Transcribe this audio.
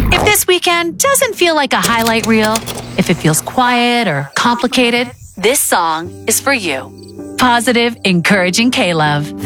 If this weekend doesn't feel like a highlight reel, if it feels quiet or complicated, this song is for you. Positive, encouraging K-Love.